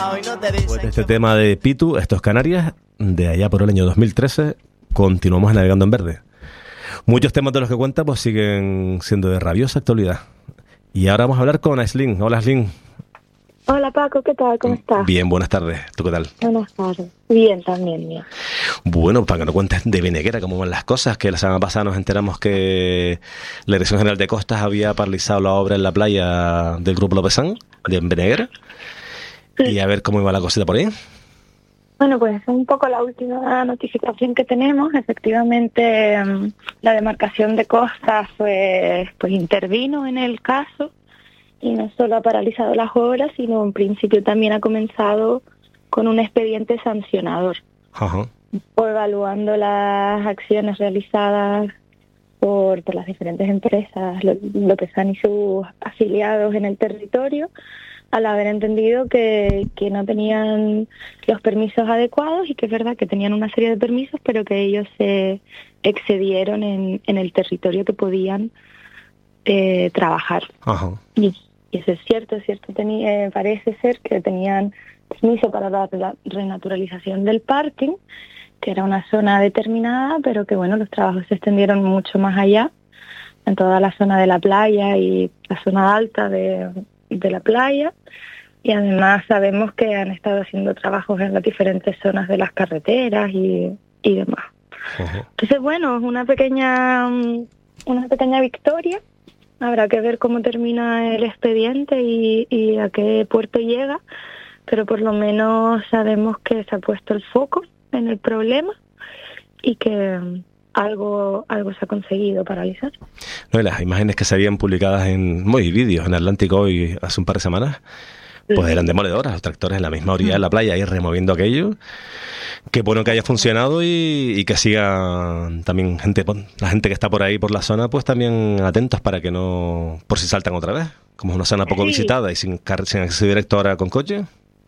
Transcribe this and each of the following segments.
Pues de este tema de Pitu, Estos Canarias, de allá por el año 2013, continuamos navegando en verde. Muchos temas de los que cuenta pues siguen siendo de rabiosa actualidad. Y ahora vamos a hablar con Aislinn. Hola, Aislinn. Hola, Paco, ¿qué tal? ¿Cómo estás? Bien, buenas tardes. ¿Tú qué tal? Buenas tardes. Bien, también, bien. Bueno, para que nos cuentes de Veneguera, cómo van las cosas, que la semana pasada nos enteramos que la Dirección General de Costas había paralizado la obra en la playa del Grupo Lopezán, de Veneguera. Sí. Y a ver cómo iba la cosita por ahí. Bueno, pues es un poco la última notificación que tenemos. Efectivamente, la demarcación de costas pues intervino en el caso y no solo ha paralizado las obras, sino en principio también ha comenzado con un expediente sancionador. Ajá. Evaluando las acciones realizadas por las diferentes empresas, Lopezán y sus afiliados en el territorio, al haber entendido que no tenían los permisos adecuados y que es verdad que tenían una serie de permisos, pero que ellos se excedieron en el territorio que podían trabajar. Ajá. Y eso es cierto, parece ser que tenían permiso para la renaturalización del parking, que era una zona determinada, pero que bueno, los trabajos se extendieron mucho más allá, en toda la zona de la playa y la zona alta de la playa, y además sabemos que han estado haciendo trabajos en las diferentes zonas de las carreteras y demás. Uh-huh. Entonces bueno, es una pequeña victoria. Habrá que ver cómo termina el expediente y a qué puerto llega, pero por lo menos sabemos que se ha puesto el foco en el problema y que algo se ha conseguido paralizar. No, y las imágenes que se habían publicadas en vídeos en Atlántico hoy hace un par de semanas, pues eran demoledoras, los tractores en la misma orilla de la playa ahí removiendo aquello. Qué bueno que haya funcionado y que siga también la gente que está por ahí por la zona, pues también atentos para que no, por si saltan otra vez, como es una zona poco visitada y sin acceso directo ahora con coche.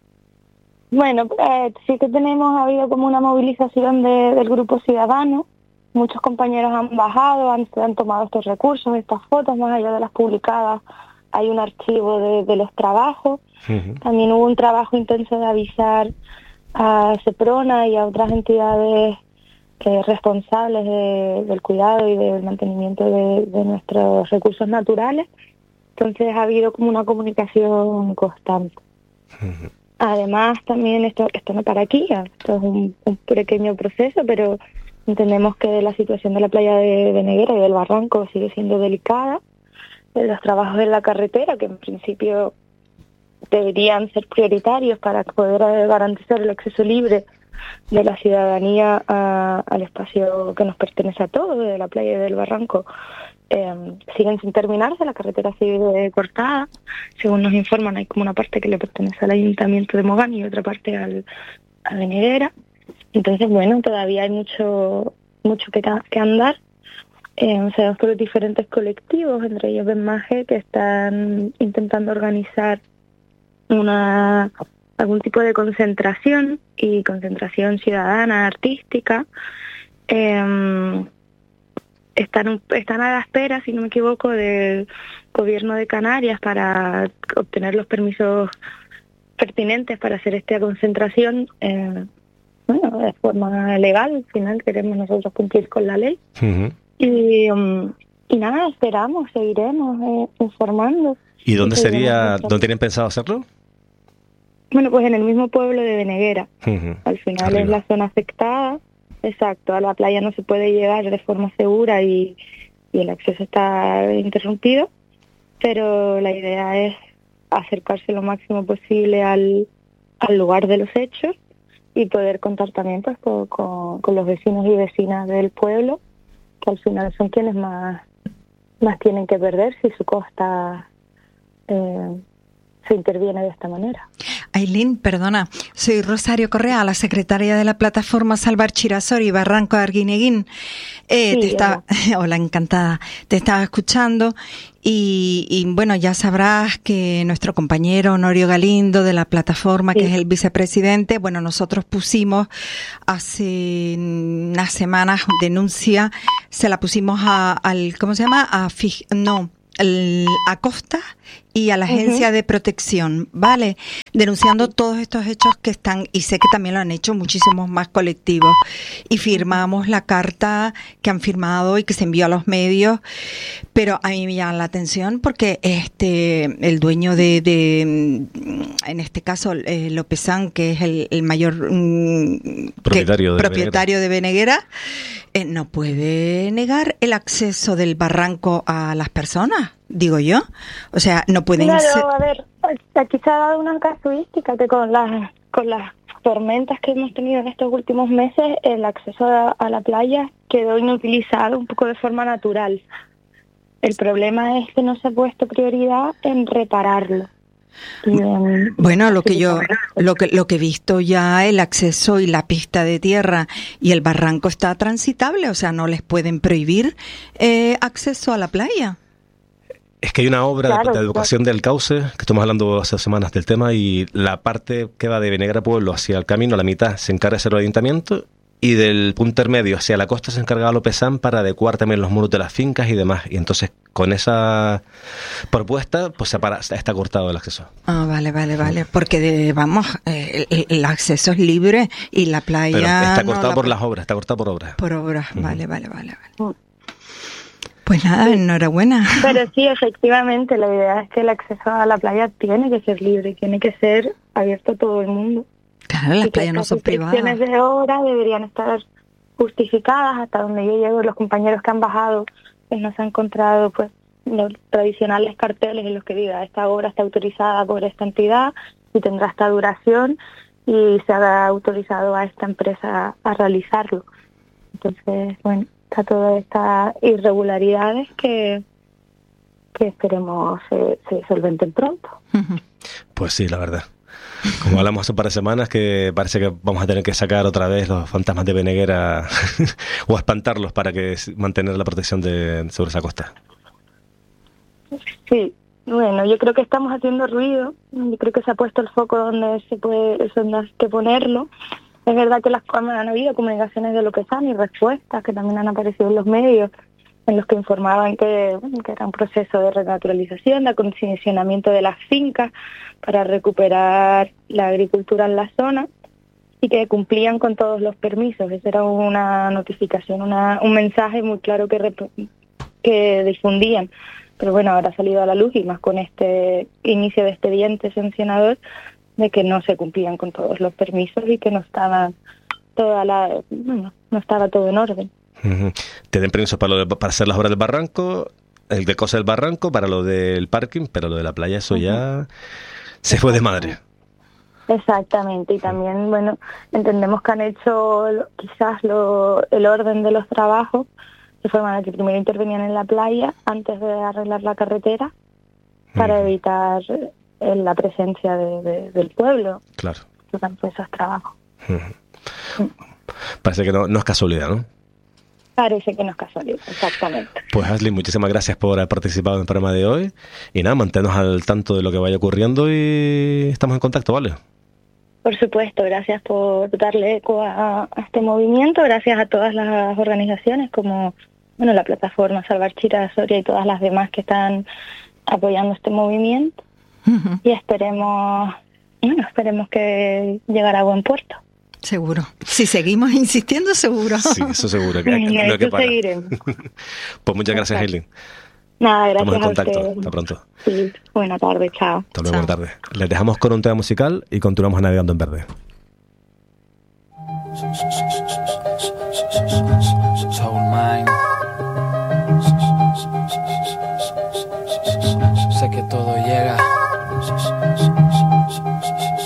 Bueno, sí que ha habido como una movilización del grupo ciudadano. Muchos compañeros han bajado, han tomado estos recursos, estas fotos, más allá de las publicadas. Hay un archivo de los trabajos. Uh-huh. También hubo un trabajo intenso de avisar a Seprona y a otras entidades responsables del cuidado y del mantenimiento de nuestros recursos naturales. Entonces ha habido como una comunicación constante. Uh-huh. Además, también esto no para aquí, esto es un pequeño proceso, pero entendemos que la situación de la playa de Veneguera y del barranco sigue siendo delicada. Los trabajos en la carretera, que en principio deberían ser prioritarios para poder garantizar el acceso libre de la ciudadanía al espacio que nos pertenece a todos, de la playa y del barranco, siguen sin terminarse. La carretera sigue cortada. Según nos informan, hay como una parte que le pertenece al Ayuntamiento de Mogán y otra parte a Veneguera. Entonces, bueno, todavía hay mucho que andar. Sabemos por los diferentes colectivos, entre ellos Benmaje, que están intentando organizar algún tipo de concentración ciudadana, artística. Están a la espera, si no me equivoco, del gobierno de Canarias para obtener los permisos pertinentes para hacer esta concentración, de forma legal. Al final queremos nosotros cumplir con la ley. Uh-huh. Y nada, seguiremos informando. ¿Y dónde tienen pensado hacerlo? Bueno, pues en el mismo pueblo de Veneguera. Uh-huh. Al final Arriba. es la zona afectada. Exacto, a la playa no se puede llegar de forma segura y el acceso está interrumpido, pero la idea es acercarse lo máximo posible al lugar de los hechos y poder contar también pues con los vecinos y vecinas del pueblo, que al final son quienes más tienen que perder si su costa se interviene de esta manera. Aislinn, perdona, soy Rosario Correa, la secretaria de la plataforma Salvar Chirasori, Barranco de Arguineguín. Hola, encantada. Te estaba escuchando y bueno, ya sabrás que nuestro compañero Honorio Galindo de la plataforma, que es el vicepresidente, bueno, nosotros pusimos hace unas semanas denuncia, se la pusimos al, ¿cómo se llama? a Costa y a la Agencia de Protección, ¿vale? Denunciando todos estos hechos que están, y sé que también lo han hecho muchísimos más colectivos, y firmamos la carta que han firmado y que se envió a los medios, pero a mí me llama la atención porque el dueño en este caso, Lopezán, que es el mayor propietario de Beneguera, no puede negar el acceso del barranco a las personas, digo yo. O sea, no pueden Claro, a ver, aquí se ha dado una casuística que con las tormentas que hemos tenido en estos últimos meses, el acceso a la playa quedó inutilizado un poco de forma natural. El problema es que no se ha puesto prioridad en repararlo. Bueno, lo que he visto ya, el acceso y la pista de tierra y el barranco está transitable, o sea, no les pueden prohibir acceso a la playa. Es que hay una obra de educación del cauce, que estamos hablando hace semanas del tema, y la parte que va de Beneguera Pueblo hacia el camino, la mitad se encarga de hacer el ayuntamiento, y del punto intermedio hacia la costa se encarga Lopezán para adecuar también los muros de las fincas y demás. Y entonces, con esa propuesta, pues está cortado el acceso. Ah, vale. Porque, el acceso es libre y la playa... Pero está cortado por las obras, está cortado por obras. Por obras, vale. Pues nada, enhorabuena. Pero sí, efectivamente, la idea es que el acceso a la playa tiene que ser libre, tiene que ser abierto a todo el mundo. Claro, las playas no son privadas. Las restricciones de obra deberían estar justificadas. Hasta donde yo llego, los compañeros que han bajado pues no se han encontrado pues los tradicionales carteles en los que diga esta obra está autorizada por esta entidad y tendrá esta duración y se ha autorizado a esta empresa a realizarlo. Entonces, bueno, está todas estas irregularidades que esperemos se solventen pronto. Pues sí, la verdad. Como hablamos hace un par de semanas, que parece que vamos a tener que sacar otra vez los fantasmas de Beneguera o espantarlos para que mantener la protección sobre esa costa. Sí, bueno, yo creo que estamos haciendo ruido. Yo creo que se ha puesto el foco donde hay que ponerlo. Es verdad que han habido comunicaciones de Lopezán y respuestas que también han aparecido en los medios, en los que informaban que era un proceso de renaturalización, de acondicionamiento de las fincas para recuperar la agricultura en la zona y que cumplían con todos los permisos. Esa era una notificación, un mensaje muy claro que difundían. Pero bueno, ahora ha salido a la luz y más con este inicio de expediente sancionador de que no se cumplían con todos los permisos y que no estaba todo en orden. Te den permiso para hacer las obras del barranco, el de cosa del barranco, para lo del parking, pero lo de la playa eso ya se fue de madre. Exactamente, y también, bueno, entendemos que han hecho quizás el orden de los trabajos de forma que primero intervenían en la playa antes de arreglar la carretera para evitar la presencia del pueblo. Claro. Durante esos trabajos. Parece que no es casualidad, ¿no? Parece que no es casualidad, exactamente. Pues Ashley, muchísimas gracias por haber participado en el programa de hoy. Y nada, manténnos al tanto de lo que vaya ocurriendo y estamos en contacto, ¿vale? Por supuesto, gracias por darle eco a este movimiento, gracias a todas las organizaciones como la plataforma Salvar Chira-Soria y todas las demás que están apoyando este movimiento. Y esperemos que llegará a buen puerto. Seguro. Si seguimos insistiendo, seguro. Sí, eso seguro. Que no hay que parar. Seguiremos. Pues muchas gracias, Aileen. Nada, gracias. Estamos en contacto. A ustedes. Hasta pronto. Sí, buena tarde, chao. Hasta luego, buena tarde. Les dejamos con un tema musical y continuamos navegando en verde. Soul Mind.